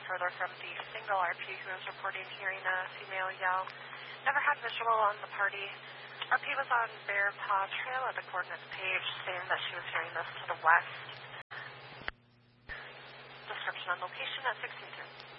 further from the single RP who was reporting hearing a female yell. Never had visual on the party. RP was on Bear Paw Trail at the coordinates page, saying that she was hearing this to the west. Description on location at 1610.